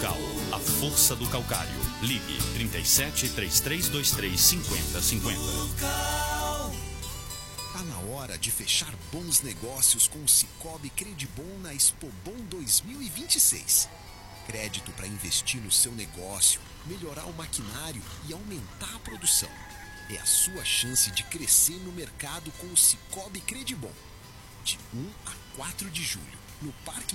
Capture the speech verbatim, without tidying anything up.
Cal, a força do calcário. Ligue trinta e sete, três três dois três, cinquenta cinquenta. Tá na hora de fechar bons negócios com o Sicoob Credibon na Expobon dois mil e vinte e seis. Crédito para investir no seu negócio, melhorar o maquinário e aumentar a produção. É a sua chance de crescer no mercado com o Sicoob Credibon. De um a quatro de julho, no Parque